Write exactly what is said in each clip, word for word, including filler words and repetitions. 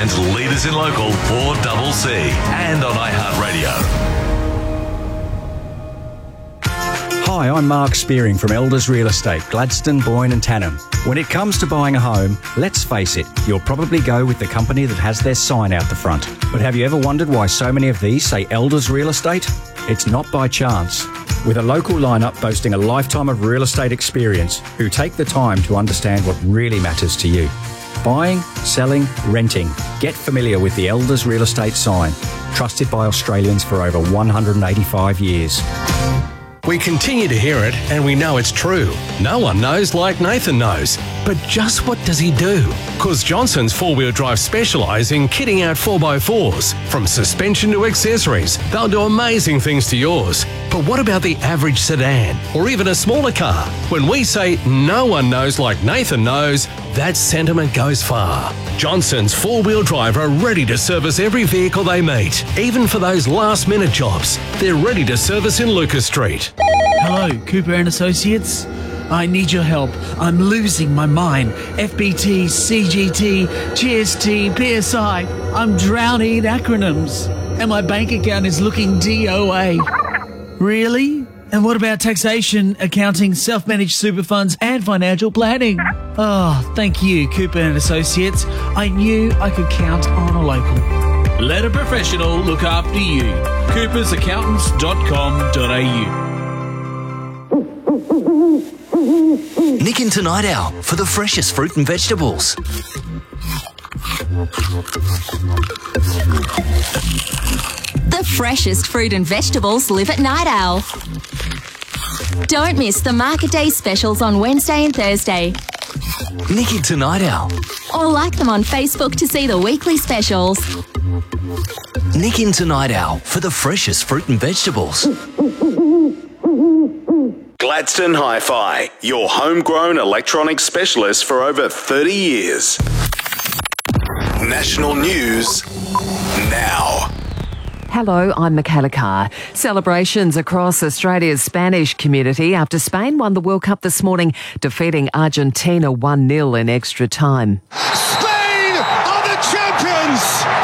Queensland's leaders in local four C and on iHeartRadio. Hi, I'm Mark Spearing from Elders Real Estate, Gladstone, Boyne and Tannum. When it comes to buying a home, let's face it, you'll probably go with the company that has their sign out the front. But have you ever wondered why so many of these say Elders Real Estate? It's not by chance. With a local lineup boasting a lifetime of real estate experience who take the time to understand what really matters to you. Buying, selling, renting. Get familiar with the Elders Real Estate sign, trusted by Australians for over one hundred eighty-five years. We continue to hear it, and we know it's true. No one knows like Nathan knows. But just what does he do? Because Johnson's four-wheel drive specialise in kitting out four by fours. From suspension to accessories, they'll do amazing things to yours. But what about the average sedan, or even a smaller car? When we say no one knows like Nathan knows, that sentiment goes far. Johnson's four-wheel drive are ready to service every vehicle they meet, even for those last-minute jobs. They're ready to service in Lucas Street. Hello, Cooper and Associates. I need your help. I'm losing my mind. F B T, C G T, G S T, P S I. I'm drowning in acronyms. And my bank account is looking D O A. Really? And what about taxation, accounting, self-managed super funds and financial planning? Oh, thank you, Cooper and Associates. I knew I could count on a local. Let a professional look after you. coopers accountants dot com dot a u. Nick into Night Owl for the freshest fruit and vegetables. The freshest fruit and vegetables live at Night Owl. Don't miss the Market Day specials on Wednesday and Thursday. Nick into Night Owl. Or like them on Facebook to see the weekly specials. Nick into Night Owl for the freshest fruit and vegetables. Gladstone Hi-Fi, your homegrown electronics specialist for over thirty years. National news now. Hello, I'm Michaela Carr. Celebrations across Australia's Spanish community after Spain won the World Cup this morning, defeating Argentina one nil in extra time. Spain are the champions!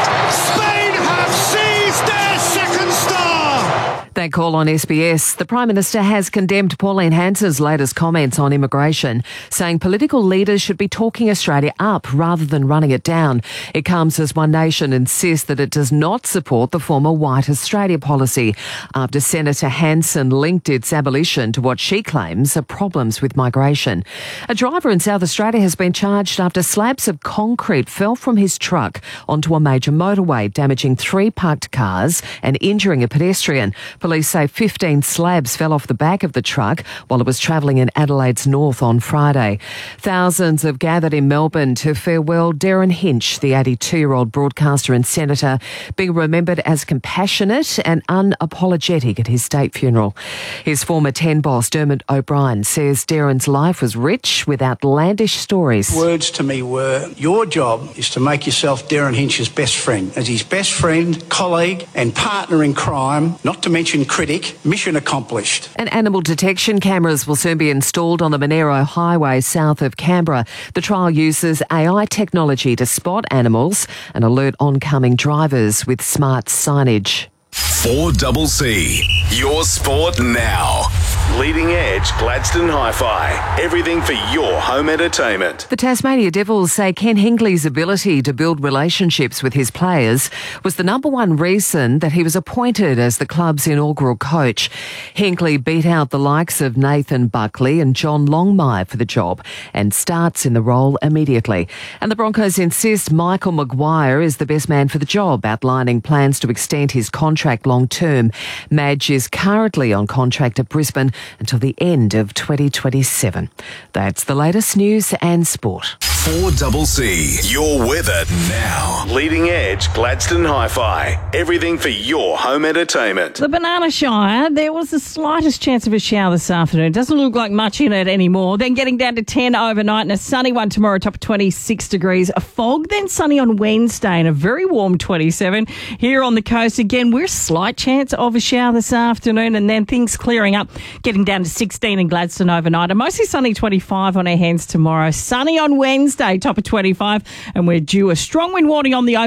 Spain have seized their second star! That call on S B S. The Prime Minister has condemned Pauline Hanson's latest comments on immigration, saying political leaders should be talking Australia up rather than running it down. It comes as One Nation insists that it does not support the former White Australia policy after Senator Hanson linked its abolition to what she claims are problems with migration. A driver in South Australia has been charged after slabs of concrete fell from his truck onto a major motorway, damaging three parked cars and injuring a pedestrian. Police say fifteen slabs fell off the back of the truck while it was travelling in Adelaide's north on Friday. Thousands have gathered in Melbourne to farewell Darren Hinch, the eighty-two-year-old broadcaster and senator, being remembered as compassionate and unapologetic at his state funeral. His former ten boss, Dermot O'Brien, says Darren's life was rich with outlandish stories. Words to me were, your job is to make yourself Darren Hinch's best friend. As his best friend, colleague and partner in crime, not to mention critic, mission accomplished. And animal detection cameras will soon be installed on the Monero Highway south of Canberra. The trial uses A I technology to spot animals and alert oncoming drivers with smart signage. four C, your sport now. Leading Edge Gladstone Hi-Fi, everything for your home entertainment. The Tasmania Devils say Ken Hinkley's ability to build relationships with his players was the number one reason that he was appointed as the club's inaugural coach. Hinkley beat out the likes of Nathan Buckley and John Longmire for the job and starts in the role immediately. And the Broncos insist Michael Maguire is the best man for the job, outlining plans to extend his contract long term. Madge is currently on contract at Brisbane until the end of twenty twenty-seven. That's the latest news and sport. four C, your weather now. Leading Edge Gladstone Hi-Fi, everything for your home entertainment. The Banana Shire, there was the slightest chance of a shower this afternoon. Doesn't look like much in it anymore. Then getting down to ten overnight and a sunny one tomorrow, top of twenty-six degrees. A fog, then sunny on Wednesday and a very warm twenty-seven. Here on the coast again, we're a slight chance of a shower this afternoon and then things clearing up, getting down to sixteen in Gladstone overnight. A mostly sunny twenty-five on our hands tomorrow. Sunny on Wednesday, top of twenty-five, and we're due a strong wind warning on the